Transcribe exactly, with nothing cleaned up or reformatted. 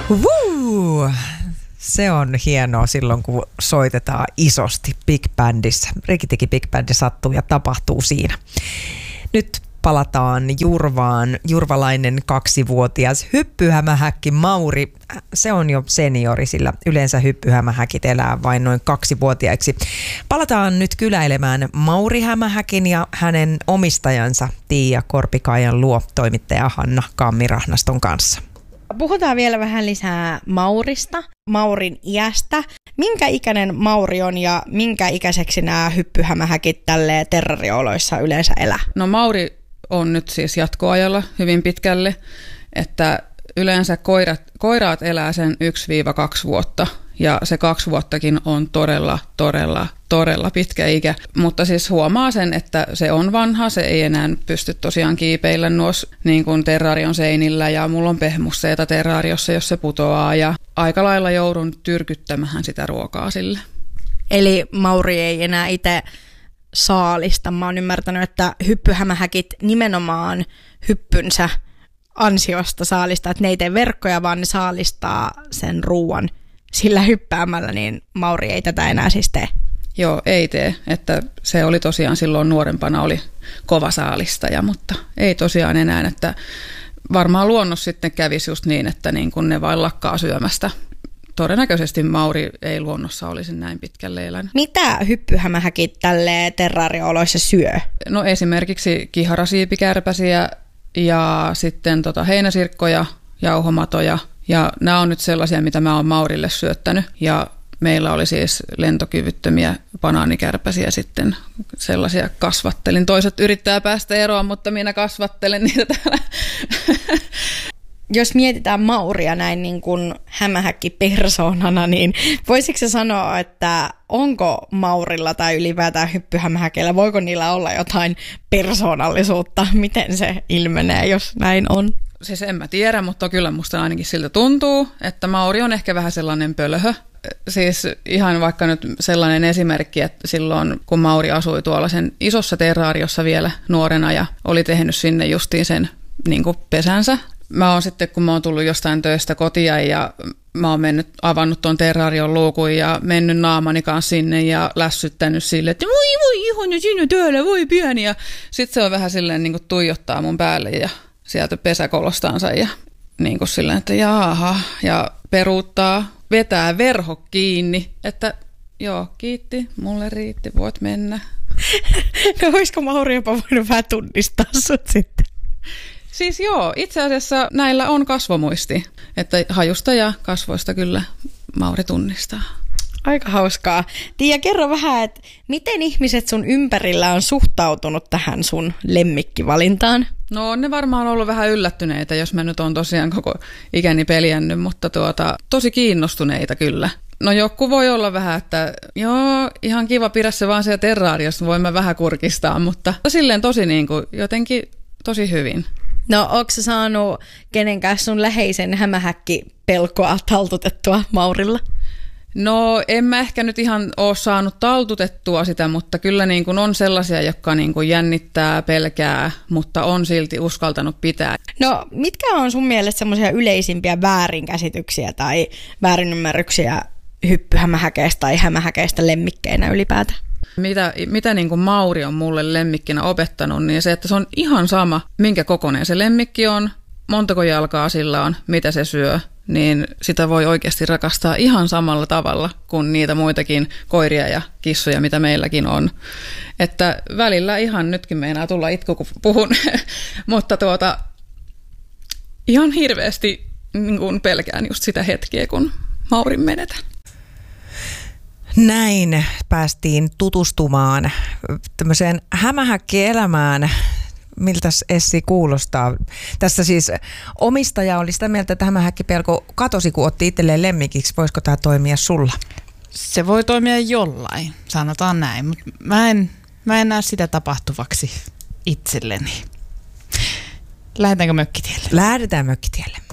Woo! Se on hienoa silloin, kun soitetaan isosti Big Bandissä. Rikki Big Bandi sattuu ja tapahtuu siinä. Nyt palataan Jurvaan. Jurvalainen kaksivuotias hyppyhämähäkki Mauri. Se on jo seniori, sillä yleensä hyppyhämähäkit elää vain noin kaksivuotiaiksi. Palataan nyt kyläilemään Mauri Hämähäkin ja hänen omistajansa Tiia Korpikaijan luo toimittaja Hanna Kammi-Rahnaston kanssa. Puhutaan vielä vähän lisää Maurista, Maurin iästä. Minkä ikäinen Mauri on ja minkä ikäiseksi nämä hyppyhämähäkit tälleen terrarioloissa yleensä elää? No Mauri on nyt siis jatkoajalla hyvin pitkälle, että yleensä koirat, koiraat elää sen yksi kaksi vuotta ja se kaksi vuottakin on todella, todella, todella pitkä ikä. Mutta siis huomaa sen, että se on vanha, se ei enää pysty tosiaan kiipeillä nuos niin kuin terrarion seinillä ja mulla on pehmusseita terrariossa, jos se putoaa ja aika lailla joudun tyrkyttämään sitä ruokaa sille. Eli Mauri ei enää itse saalista. Mä oon ymmärtänyt, että hyppyhämähäkit nimenomaan hyppynsä ansiosta saalistaa, että ne ei tee verkkoja, vaan ne saalistaa sen ruuan sillä hyppäämällä, niin Mauri ei tätä enää siis tee. Joo, ei tee. Että se oli tosiaan silloin nuorempana oli kova saalistaja, mutta ei tosiaan enää, että varmaan luonnossa sitten kävisi just niin, että niin kun ne vain lakkaa syömästä. Todennäköisesti Mauri ei luonnossa olisi näin pitkälle elänyt. Mitä hyppyhämähäkit tälleen terraario-oloissa syö? No esimerkiksi kiharasiipikärpäsiä ja sitten tota heinäsirkkoja, jauhomatoja. Ja nämä on nyt sellaisia, mitä mä oon Maurille syöttänyt. Ja meillä oli siis lentokyvyttömiä banaanikärpäsiä sitten sellaisia kasvattelin. Toiset yrittää päästä eroon, mutta minä kasvattelen niitä täällä. Jos mietitään Mauria näin niin kuin hämähäkkipersoonana, niin voisitko se sanoa, että onko Maurilla tai ylipäätään hyppyhämähäkeillä, voiko niillä olla jotain persoonallisuutta? Miten se ilmenee, jos näin on? Siis en mä tiedä, mutta kyllä musta ainakin siltä tuntuu, että Mauri on ehkä vähän sellainen pölhö. Siis ihan vaikka nyt sellainen esimerkki, että silloin kun Mauri asui tuolla sen isossa terraariossa vielä nuorena ja oli tehnyt sinne justiin sen niin kuin pesänsä. Mä oon sitten, kun mä oon tullut jostain töistä kotia ja mä oon mennyt, avannut tuon terraarion luukun ja mennyt naamani kanssa sinne ja lässyttänyt sille, että voi voi ihana sinä täällä, voi pieni. Ja sit se on vähän silleen niin kuin tuijottaa mun päälle ja sieltä pesäkolostansa ja niin kuin silleen, että jaha, ja peruuttaa, vetää verho kiinni, että joo, kiitti, mulle riitti, voit mennä. No olisiko Mauri jopa voinut vähän tunnistaa sut sitten? Siis joo, itse asiassa näillä on kasvomuisti, että hajusta ja kasvoista kyllä Mauri tunnistaa. Aika hauskaa. Tiia, kerro vähän, että miten ihmiset sun ympärillä on suhtautunut tähän sun lemmikkivalintaan? No on ne varmaan ollut vähän yllättyneitä, jos mä nyt oon tosiaan koko ikäni peliännyt, mutta tuota, tosi kiinnostuneita kyllä. No joku voi olla vähän, että joo, ihan kiva, pidä se vaan siellä terraariossa, voin mä vähän kurkistaa, mutta silleen tosi niin kuin jotenkin tosi hyvin. No ootko sä saanut kenenkään sun läheisen hämähäkkipelkoa taltutettua Maurilla? No en mä ehkä nyt ihan ole saanut taltutettua sitä, mutta kyllä niin kuin on sellaisia, jotka niin kuin jännittää, pelkää, mutta on silti uskaltanut pitää. No mitkä on sun mielestä semmoisia yleisimpiä väärinkäsityksiä tai väärinymmärryksiä hyppyhämähäkeistä tai hämähäkeistä lemmikkeinä ylipäätään? Mitä, mitä niin kuin Mauri on mulle lemmikkinä opettanut, niin se, että se on ihan sama, minkä kokoinen se lemmikki on, montako jalkaa sillä on, mitä se syö, niin sitä voi oikeasti rakastaa ihan samalla tavalla kuin niitä muitakin koiria ja kissoja, mitä meilläkin on. Että välillä ihan nytkin meinaa tulla itku, kun puhun, mutta tuota, ihan hirveästi niin kuin pelkään just sitä hetkeä, kun Maurin menetän. Näin päästiin tutustumaan tämmöiseen hämähäkkielämään. Miltäs Essi kuulostaa? Tässä siis omistaja oli sitä mieltä, että hämähäkkipelko katosi, kun otti itselleen lemmikiksi. Voisiko tämä toimia sulla? Se voi toimia jollain, sanotaan näin, mutta mä en, mä en näe sitä tapahtuvaksi itselleni. Lähdetäänkö mökkitielle? Lähdetään mökkitielle.